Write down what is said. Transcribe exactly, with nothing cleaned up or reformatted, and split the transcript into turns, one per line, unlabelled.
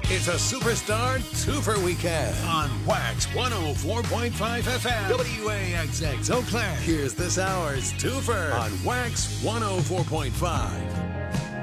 It's a Superstar Twofer Weekend on Wax one oh four point five F M. W A X X Eau Claire. Here's this hour's Twofer on Wax one oh four point five.